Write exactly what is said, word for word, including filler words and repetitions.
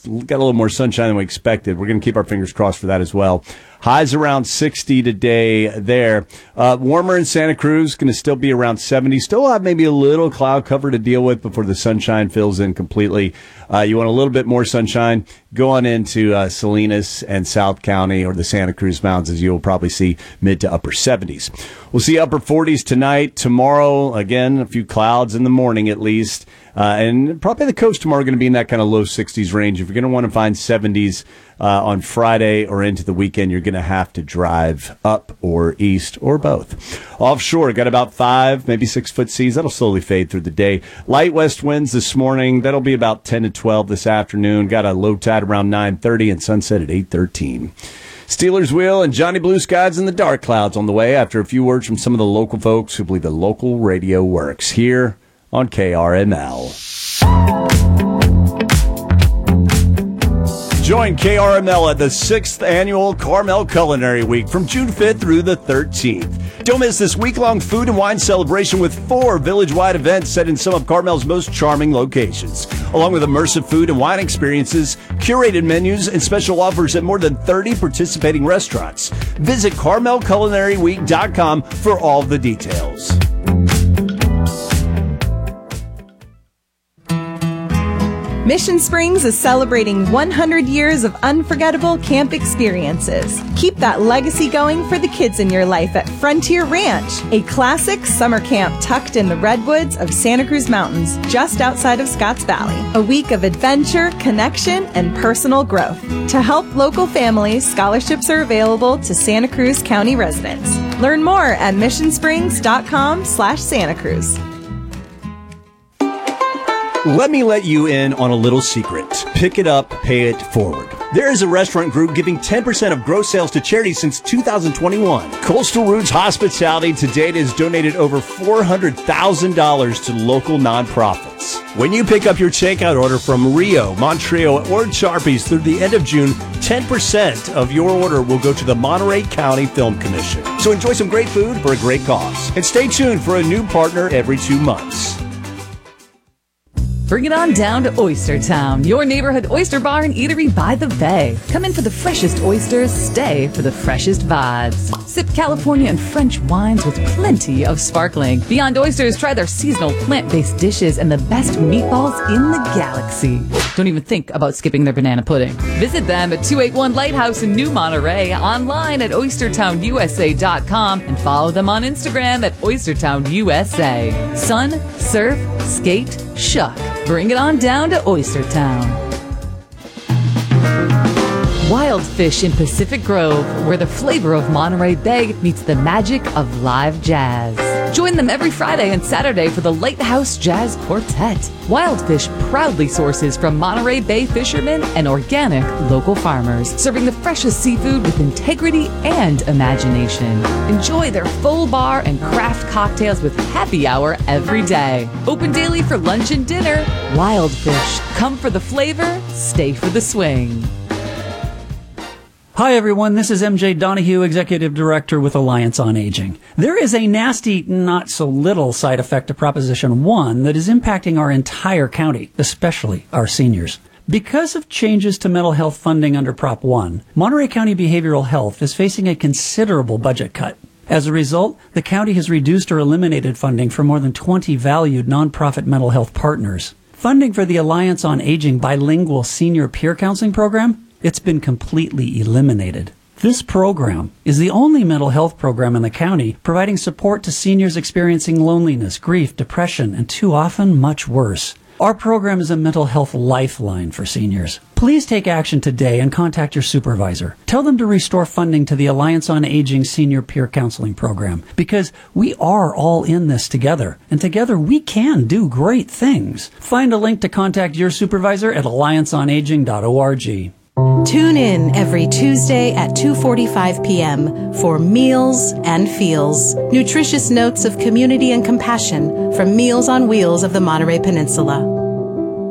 got a little more sunshine than we expected. We're going to keep our fingers crossed for that as well. Highs around sixty today there. Uh, warmer in Santa Cruz, going to still be around seventy. Still have maybe a little cloud cover to deal with before the sunshine fills in completely. Uh, you want a little bit more sunshine, go on into uh, Salinas and South County or the Santa Cruz Mountains, as you'll probably see mid to upper seventies. We'll see upper forties tonight. Tomorrow, again, a few clouds in the morning at least. Uh, and probably the coast tomorrow going to be in that kind of low sixties range. If you're going to want to find seventies uh, on Friday or into the weekend, you're going to have to drive up or east or both. Offshore, got about five, maybe six foot seas. That'll slowly fade through the day. Light west winds this morning. That'll be about ten to twelve this afternoon. Got a low tide around nine thirty and sunset at eight thirteen. Steelers Wheel and Johnny Blue Skies in the dark clouds on the way after a few words from some of the local folks who believe the local radio works here on K R M L. Join K R M L at the sixth Annual Carmel Culinary Week from June fifth through the thirteenth. Don't miss this week-long food and wine celebration with four village-wide events set in some of Carmel's most charming locations, along with immersive food and wine experiences, curated menus, and special offers at more than thirty participating restaurants. Visit carmel culinary week dot com for all the details. Mission Springs is celebrating one hundred years of unforgettable camp experiences. Keep that legacy going for the kids in your life at Frontier Ranch, a classic summer camp tucked in the redwoods of Santa Cruz Mountains, just outside of Scotts Valley. A week of adventure, connection, and personal growth. To help local families, scholarships are available to Santa Cruz County residents. Learn more at mission springs dot com slash Santa Cruz. Let me let you in on a little secret. Pick it up, pay it forward. There is a restaurant group giving ten percent of gross sales to charity since two thousand twenty-one. Coastal Roots Hospitality to date has donated over four hundred thousand dollars to local nonprofits. When you pick up your takeout order from Rio, Montreal, or Charpies through the end of June, ten percent of your order will go to the Monterey County Film Commission. So enjoy some great food for a great cause. And stay tuned for a new partner every two months. Bring it on down to Oyster Town, your neighborhood oyster bar and eatery by the bay. Come in for the freshest oysters, stay for the freshest vibes. Sip California and French wines with plenty of sparkling. Beyond Oysters, try their seasonal plant-based dishes and the best meatballs in the galaxy. Don't even think about skipping their banana pudding. Visit them at two eighty-one Lighthouse in New Monterey, online at oyster town u s a dot com, and follow them on Instagram at oyster town u s a. Sun, surf, skate, shuck. Bring it on down to Oyster Town. Wild Fish in Pacific Grove, where the flavor of Monterey Bay meets the magic of live jazz. Join them every Friday and Saturday for the Lighthouse Jazz Quartet. Wild Fish proudly sources from Monterey Bay fishermen and organic local farmers, serving the freshest seafood with integrity and imagination. Enjoy their full bar and craft cocktails with happy hour every day. Open daily for lunch and dinner. Wild Fish. Come for the flavor, stay for the swing. Hi, everyone. This is M J Donahue, Executive Director with Alliance on Aging. There is a nasty, not so little side effect to Proposition one that is impacting our entire county, especially our seniors. Because of changes to mental health funding under Prop one, Monterey County Behavioral Health is facing a considerable budget cut. As a result, the county has reduced or eliminated funding for more than twenty valued nonprofit mental health partners. Funding for the Alliance on Aging Bilingual Senior Peer Counseling Program, it's been completely eliminated. This program is the only mental health program in the county providing support to seniors experiencing loneliness, grief, depression, and too often much worse. Our program is a mental health lifeline for seniors. Please take action today and contact your supervisor. Tell them to restore funding to the Alliance on Aging Senior Peer Counseling Program, because we are all in this together, and together we can do great things. Find a link to contact your supervisor at alliance on aging dot org. Tune in every Tuesday at two forty-five p.m. for Meals and Feels, nutritious notes of community and compassion from Meals on Wheels of the Monterey Peninsula.